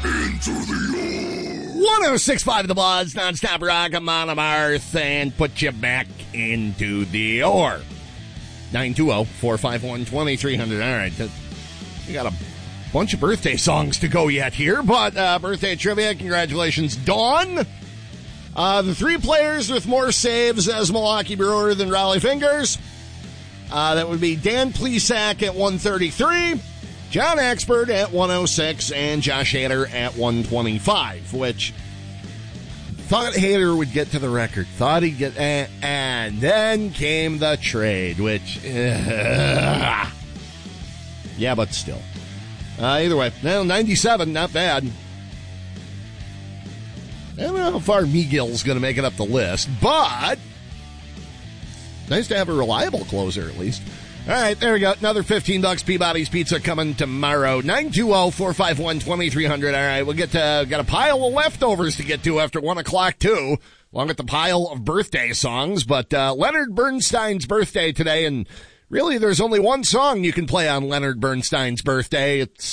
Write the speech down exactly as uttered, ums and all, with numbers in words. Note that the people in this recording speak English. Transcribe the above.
Into the one oh six point five The Buzz, non-stop rock, I'm on Earth, and put you back into the ore. nine two zero, four five one, two three zero zero. All right, we got a bunch of birthday songs to go yet here, but uh, birthday trivia, congratulations, Dawn. Uh, the three players with more saves as Milwaukee Brewer than Raleigh Fingers. Uh, that would be Dan Plesac at one thirty-three, John Axford at one oh six, and Josh Hader at one twenty-five, which thought Hader would get to the record. Thought he'd get, and, and then came the trade, which, uh, yeah, but still. Uh, either way, well, ninety-seven, not bad. I don't know how far Meagill's going to make it up the list, but nice to have a reliable closer at least. All right, there we go. Another fifteen bucks Peabody's Pizza coming tomorrow. nine two zero, four five one, two three zero zero. All right, we'll get to, got a pile of leftovers to get to after one o'clock too, along with the pile of birthday songs. But uh, Leonard Bernstein's birthday today, and really there's only one song you can play on Leonard Bernstein's birthday. It's